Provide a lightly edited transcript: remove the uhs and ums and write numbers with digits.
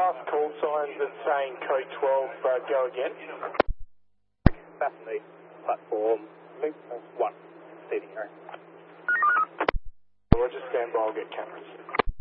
last call signs are saying code 12, go again. Definitely. Platform 1. Steady, Roger, stand by, I'll get cameras.